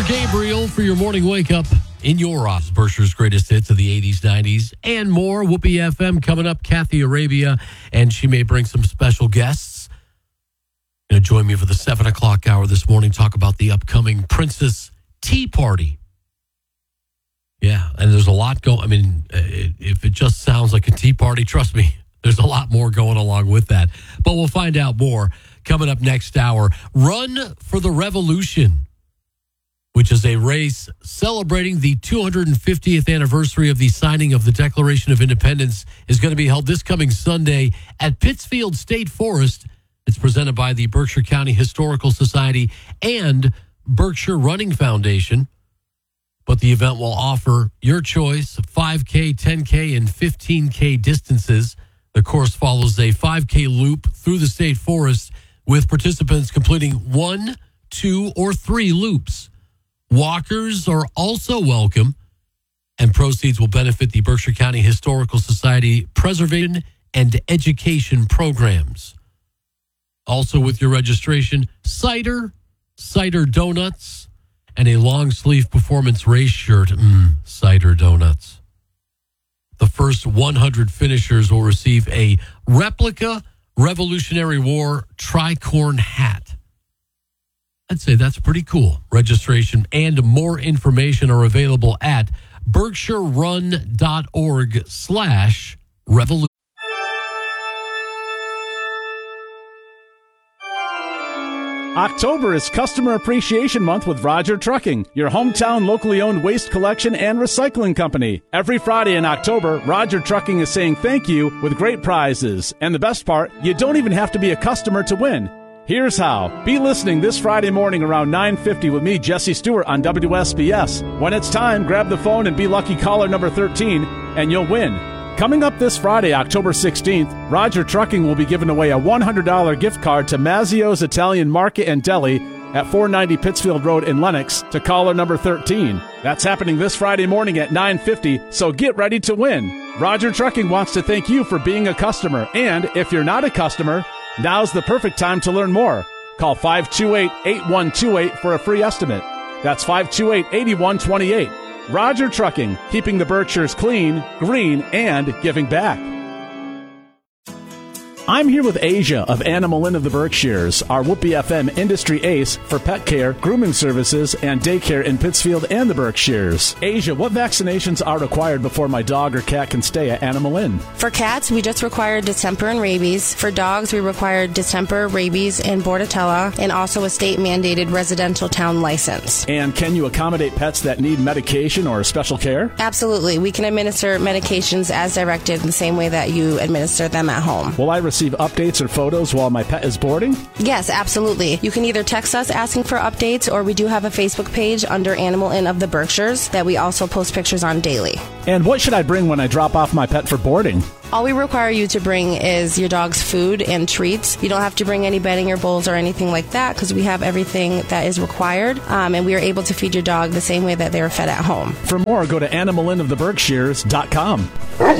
Gabriel for your morning wake up in your office. Berkshire's greatest hits of the 80s, 90s, and more. Whoopee FM coming up. Kathy Arabia, and she may bring some special guests. Going to join me for the 7 o'clock hour this morning, talk about the upcoming Princess Tea Party. Yeah, and there's a lot going. I mean, if it just sounds like a tea party, trust me, there's a lot more going along with that. But we'll find out more coming up next hour. Run for the Revolution, which is a race celebrating the 250th anniversary of the signing of the Declaration of Independence, is going to be held this coming Sunday at Pittsfield State Forest. It's presented by the Berkshire County Historical Society and Berkshire Running Foundation. But the event will offer your choice of 5K, 10K, and 15K distances. The course follows a 5K loop through the state forest with participants completing 1, 2, or 3 loops. Walkers are also welcome, and proceeds will benefit the Berkshire County Historical Society Preservation and Education programs. Also with your registration, cider donuts, and a long-sleeve performance race shirt. Cider donuts. The first 100 finishers will receive a replica Revolutionary War tricorn hat. I'd say that's pretty cool. Registration and more information are available at berkshirerun.org/revolution. October is Customer Appreciation Month with Roger Trucking, your hometown locally owned waste collection and recycling company. Every Friday in October, Roger Trucking is saying thank you with great prizes. And the best part, you don't even have to be a customer to win. Here's how. Be listening this Friday morning around 9:50 with me, Jesse Stewart, on WSBS. When it's time, grab the phone and be lucky caller number 13, and you'll win. Coming up this Friday, October 16th, Roger Trucking will be giving away a $100 gift card to Mazzio's Italian Market and Deli at 490 Pittsfield Road in Lenox to caller number 13. That's happening this Friday morning at 9:50, so get ready to win. Roger Trucking wants to thank you for being a customer, and if you're not a customer, now's the perfect time to learn more. Call 528-8128 for a free estimate. That's 528-8128. Roger Trucking, keeping the Berkshires clean, green, and giving back. I'm here with Asia of Animal Inn of the Berkshires, our Whoopee FM industry ace for pet care, grooming services, and daycare in Pittsfield and the Berkshires. Asia, what vaccinations are required before my dog or cat can stay at Animal Inn? For cats, we just require distemper and rabies. For dogs, we require distemper, rabies, and Bordetella, and also a state-mandated residential town license. And can you accommodate pets that need medication or special care? Absolutely. We can administer medications as directed in the same way that you administer them at home. Will I receive updates or photos while my pet is boarding? Yes, absolutely. You can either text us asking for updates, or we do have a Facebook page under Animal Inn of the Berkshires that we also post pictures on daily. And what should I bring when I drop off my pet for boarding? All we require you to bring is your dog's food and treats. You don't have to bring any bedding or bowls or anything like that, because we have everything that is required, and we are able to feed your dog the same way that they are fed at home. For more, go to animalinoftheberkshires.com.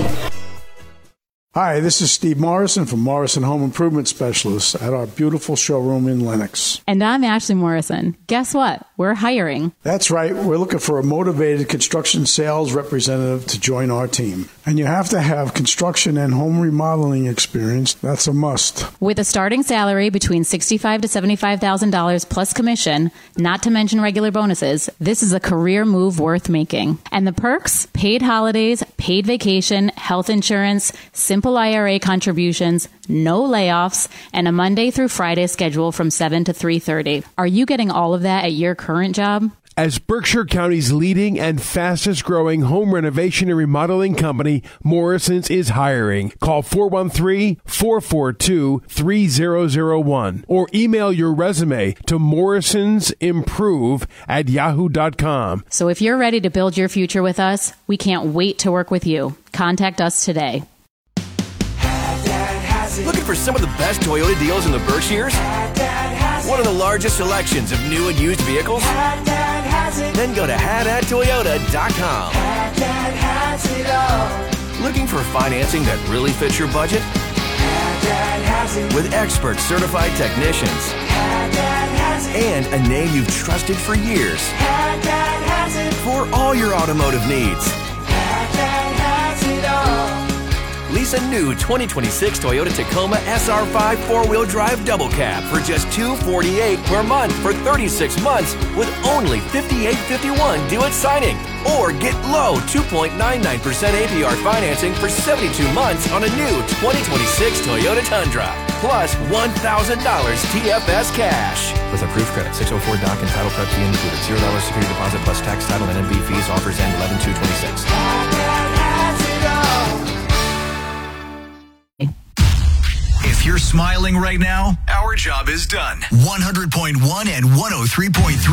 Hi, this is Steve Morrison from Morrison Home Improvement Specialists at our beautiful showroom in Lenox. And I'm Ashley Morrison. Guess what? We're hiring. That's right. We're looking for a motivated construction sales representative to join our team. And you have to have construction and home remodeling experience. That's a must. With a starting salary between $65,000 to $75,000 plus commission, not to mention regular bonuses, this is a career move worth making. And the perks? Paid holidays, paid vacation, health insurance, simple IRA contributions, no layoffs, and a Monday through Friday schedule from 7 to 3:30. Are you getting all of that at your current job? As Berkshire County's leading and fastest growing home renovation and remodeling company, Morrison's is hiring. Call 413-442-3001 or email your resume to morrisonsimprove@yahoo.com. So if you're ready to build your future with us, we can't wait to work with you. Contact us today. Looking for some of the best Toyota deals in the Berkshires? One of the largest selections of new and used vehicles? Then go to hadadtoyota.com. Looking for financing that really fits your budget? With expert certified technicians. And a name you've trusted for years. For all your automotive needs. Lease a new 2026 Toyota Tacoma SR5 4-wheel drive double cab for just $248 per month for 36 months with only $58.51 due at signing. Or get low 2.99% APR financing for 72 months on a new 2026 Toyota Tundra. Plus $1,000 TFS cash. With approved credit, 604 doc and title prep fee included. $0 security deposit plus tax, title, and NB fees. Offers end 11/2/26. If you're smiling right now, our job is done. 100.1 and 103.3